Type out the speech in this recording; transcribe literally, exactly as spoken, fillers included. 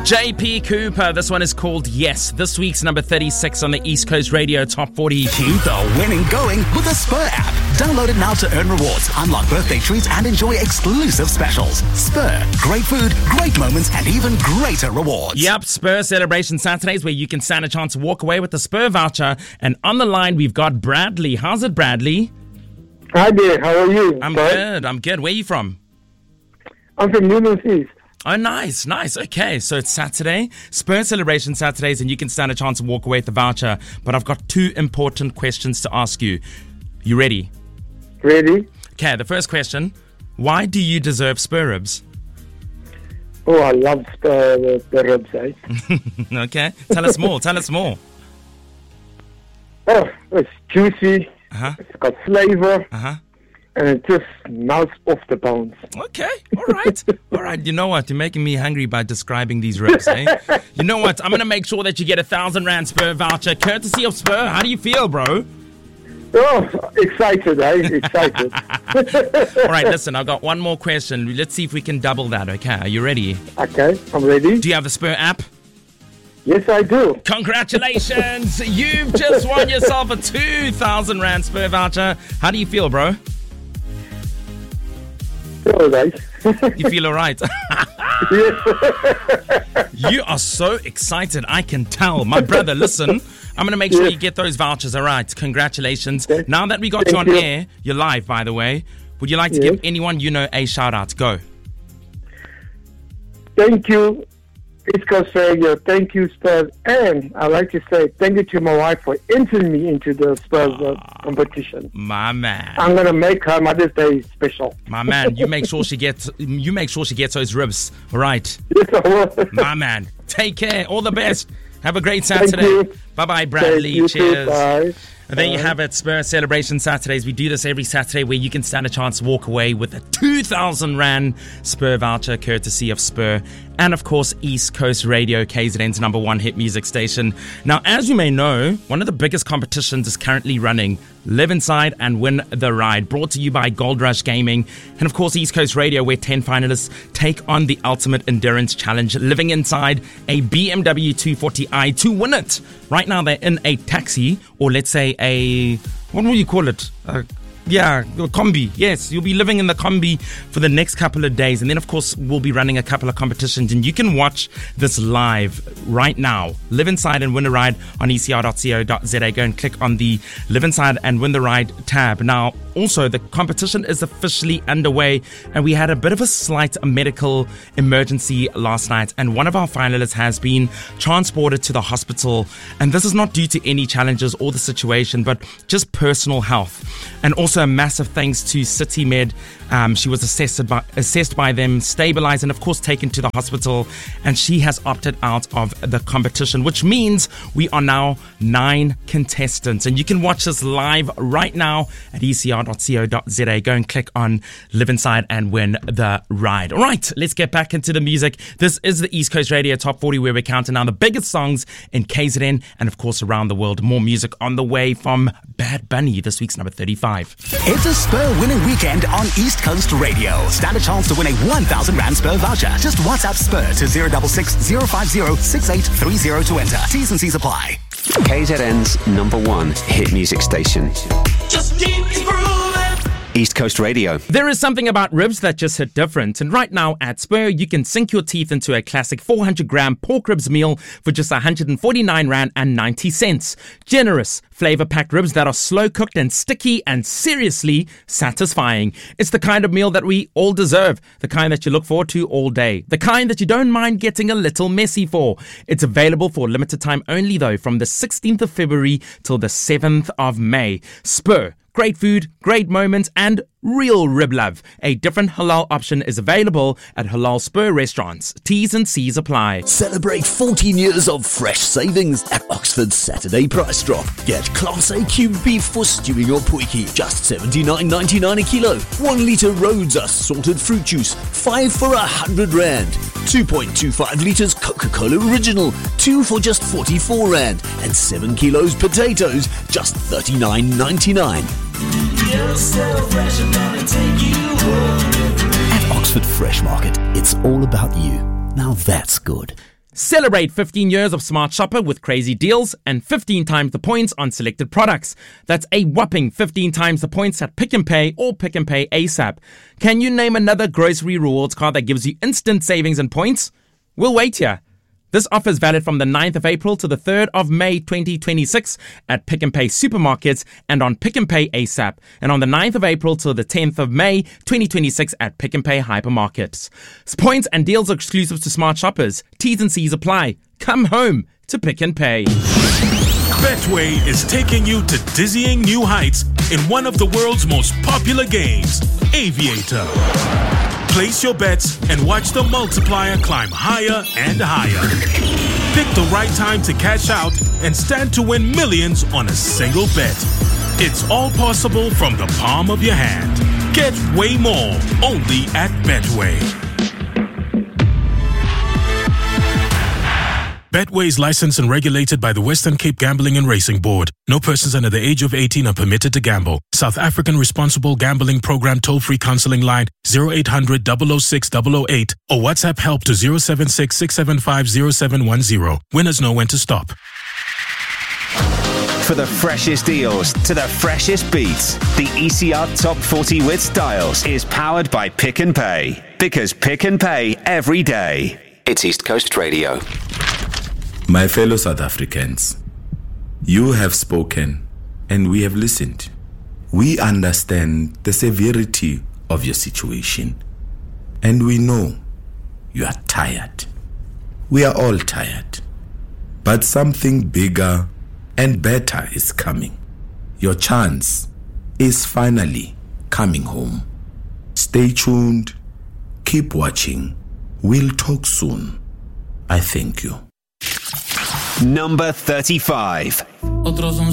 J P Cooper, this one is called Yes. This week's number thirty-six on the East Coast Radio Top forty. Keep the winning going with the Spur app. Download it now to earn rewards, unlock birthday treats, and enjoy exclusive specials. Spur, great food, great moments, and even greater rewards. Yep, Spur Celebration Saturdays, where you can stand a chance to walk away with the Spur voucher. And on the line, we've got Bradley. How's it, Bradley? Hi there, how are you? I'm Sorry? good, I'm good. Where are you from? I'm from Newlands East. Oh, nice, nice. Okay, so it's Saturday, Spur Celebration Saturdays, and you can stand a chance to walk away with the voucher. But I've got two important questions to ask you. You ready? Ready? Okay, the first question. Why do you deserve Spur ribs? Oh, I love Spur, the, the ribs, eh? Okay, tell us more, tell us more. Oh, it's juicy, Uh-huh, it's got flavor, uh-huh. and it just melts off the bones. Okay, all right, all right. You know what? You're making me hungry by describing these ribs, eh? You know what? I'm going to make sure that you get a thousand rand Spur voucher, courtesy of Spur. How do you feel, bro? Oh, excited, eh? Excited. All right, listen, I've got one more question. Let's see if we can double that, okay? Are you ready? Okay, I'm ready. Do you have the Spur app? Yes, I do. Congratulations! You've just won yourself a two thousand rand Spur voucher. How do you feel, bro? All right. You feel all right? Yes. You are so excited, I can tell. My brother, listen, I'm going to make sure Yes. you get those vouchers, all right? Congratulations. Okay. Now that we got Thank you on you. air, you're live, by the way. Would you like to Yes. give anyone you know a shout-out? Go. Thank you, East Coast Radio. Thank you, Spurs. And I'd like to say thank you to my wife for entering me into the Spurs uh, competition. My man. I'm going to make her Mother's Day special. My man, you make sure she gets you make sure she gets those ribs, all right? Yes, I will. My man. Take care. All the best. Have a great Thank Saturday. you. Bye-bye, Bradley. Thank you too. Cheers. Bye. And there you Bye. have it, Spur Celebration Saturdays. We do this every Saturday where you can stand a chance to walk away with a two thousand rand Spur voucher courtesy of Spur. And of course, East Coast Radio, K Z N's number one hit music station. Now, as you may know, one of the biggest competitions is currently running, Live Inside and Win the Ride, brought to you by Gold Rush Gaming. And of course, East Coast Radio, where ten finalists take on the ultimate endurance challenge, living inside a B M W two forty i to win it. Right now, they're in a taxi, or let's say a, what will you call it? Uh, yeah, a combi. Yes, you'll be living in the combi for the next couple of days. And then, of course, we'll be running a couple of competitions. And you can watch this live right now. Live Inside and Win the Ride on E C R dot co dot z a. Go and click on the Live Inside and Win the Ride tab. Now, also, the competition is officially underway. And we had a bit of a slight medical emergency last night. And one of our finalists has been transported to the hospital. And this is not due to any challenges or the situation, but just personal health. And also a massive thanks to City Med. Um, she was assessed by, assessed by them, stabilized, and of course taken to the hospital. And she has opted out of the competition, which means we are now nine contestants. And you can watch this live right now at E C R dot co dot z a. Go and click on Live Inside and Win the Ride. All right, let's get back into the music. This is the East Coast Radio Top forty, where we're counting down the biggest songs in K Z N and of course around the world. More music on the way from Bad Bunny, this week's number thirty-five. It's a Spur winning weekend on East Coast Radio. Stand a chance to win a one thousand rand Spur voucher. Just WhatsApp Spur to zero six six, zero five zero, six eight three zero to enter. T's and C's apply. K Z N's number one hit music station. Just keep grooving. East Coast Radio. There is something about ribs that just hit different. And right now at Spur, you can sink your teeth into a classic four hundred gram pork ribs meal for just one hundred forty-nine rand and ninety cents. Generous, flavor-packed ribs that are slow-cooked and sticky and seriously satisfying. It's the kind of meal that we all deserve. The kind that you look forward to all day. The kind that you don't mind getting a little messy for. It's available for a limited time only, though, from the sixteenth of February till the seventh of May. Spur. Great food, great moments, and real rib love. A different halal option is available at Halal Spur restaurants. T's and C's apply. Celebrate fourteen years of fresh savings at Oxford's Saturday price drop. Get Class A cube beef for stewing or potjie, just seventy-nine ninety-nine a kilo. One litre Rhodes assorted fruit juice, five for a hundred rand. two point two five litres Coca-Cola Original, two for just forty-four rand. And seven kilos potatoes, just thirty-nine ninety-nine. You're so fresh, I'm gonna take you home. At Oxford Fresh Market, it's all about you. Now that's good. Celebrate fifteen years of Smart Shopper with crazy deals and fifteen times the points on selected products. That's a whopping fifteen times the points at Pick and Pay or Pick and Pay ASAP. Can you name another grocery rewards card that gives you instant savings and points? We'll wait here. This offer is valid from the ninth of April to the third of May twenty twenty-six at Pick and Pay supermarkets and on Pick and Pay ASAP, and on the ninth of April to the tenth of May twenty twenty-six at Pick and Pay hypermarkets. Points and deals are exclusive to Smart Shoppers. T's and C's apply. Come home to Pick and Pay. Betway is taking you to dizzying new heights in one of the world's most popular games, Aviator. Place your bets and watch the multiplier climb higher and higher. Pick the right time to cash out and stand to win millions on a single bet. It's all possible from the palm of your hand. Get way more only at Betway. Betway is licensed and regulated by the Western Cape Gambling and Racing Board. No persons under the age of eighteen are permitted to gamble. South African Responsible Gambling Program toll-free counseling line zero eight hundred, double oh six, double oh eight or WhatsApp help to zero seven six, six seven five, zero seven one zero. Winners know when to stop. For the freshest deals to the freshest beats, the E C R Top forty with Styles is powered by Pick and Pay. Because Pick and Pay every day. It's East Coast Radio. My fellow South Africans, you have spoken and we have listened. We understand the severity of your situation and we know you are tired. We are all tired. But something bigger and better is coming. Your chance is finally coming home. Stay tuned. Keep watching. We'll talk soon. I thank you. Number thirty-five.